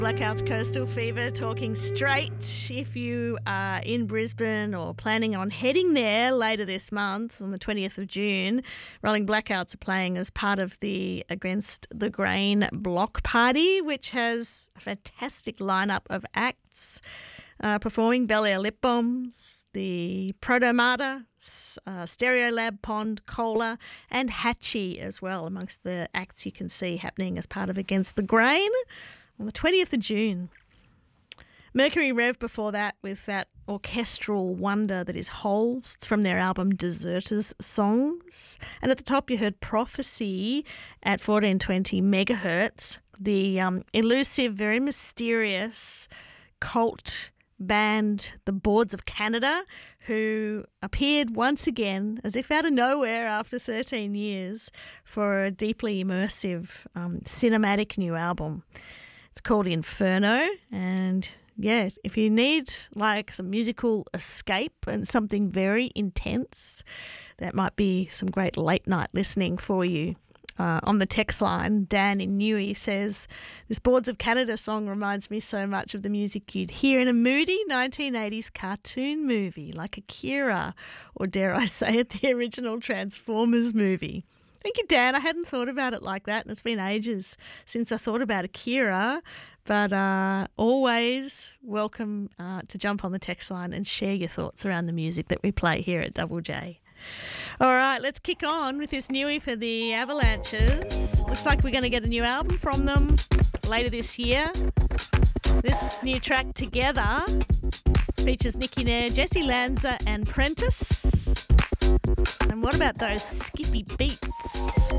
Blackouts Coastal Fever talking straight. If you are in Brisbane or planning on heading there later this month on the 20th of June, Rolling Blackouts are playing as part of the Against the Grain Block Party, which has a fantastic lineup of acts performing: Bel Air Lip Bombs, the Protomata, Stereolab, Pond, Cola and Hatchie as well, amongst the acts you can see happening as part of Against the Grain on the 20th of June. Mercury Rev before that with that orchestral wonder that is Holes. It's from their album Deserters Songs. And at the top you heard Prophecy at 1420 megahertz, the elusive, very mysterious cult band The Boards of Canada, who appeared once again as if out of nowhere after 13 years for a deeply immersive cinematic new album. It's called Inferno, and yeah, if you need like some musical escape and something very intense, that might be some great late night listening for you. On the text line, Dan in Newey says, this Boards of Canada song reminds me so much of the music you'd hear in a moody 1980s cartoon movie like Akira, or dare I say it, the original Transformers movie. Thank you, Dan. I hadn't thought about it like that, and it's been ages since I thought about Akira, but always welcome to jump on the text line and share your thoughts around the music that we play here at Double J. All right, let's kick on with this newie for the Avalanches. Looks like we're going to get a new album from them later this year. This new track, Together, features Nicky Nair, Jesse Lanza and Prentice. And what about those skippy beats?